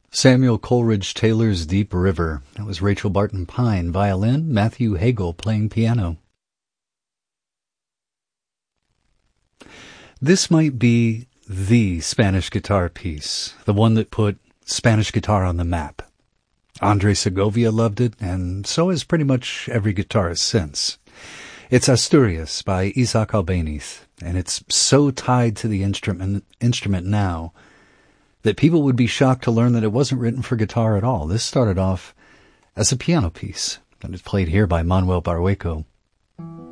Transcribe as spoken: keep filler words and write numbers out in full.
Samuel Coleridge Taylor's Deep River. That was Rachel Barton Pine, violin, Matthew Hagel playing piano. This might be the Spanish guitar piece, the one that put Spanish guitar on the map. Andre Segovia loved it, and so has pretty much every guitarist since. It's Asturias by Isaac Albéniz, and it's so tied to the instrument instrument now that people would be shocked to learn that it wasn't written for guitar at all. This started off as a piano piece, and it's played here by Manuel Barrueco.